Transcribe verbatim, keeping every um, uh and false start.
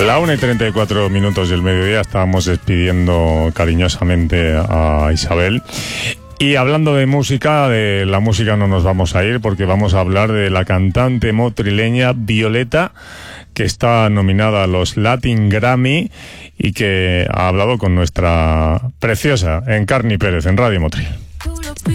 La una y treinta y cuatro minutos del mediodía, estábamos despidiendo cariñosamente a Isabel. Y hablando de música, de la música no nos vamos a ir, porque vamos a hablar de la cantante motrileña Violeta, que está nominada a los Latin Grammy y que ha hablado con nuestra preciosa Encarni Pérez en Radio Motril.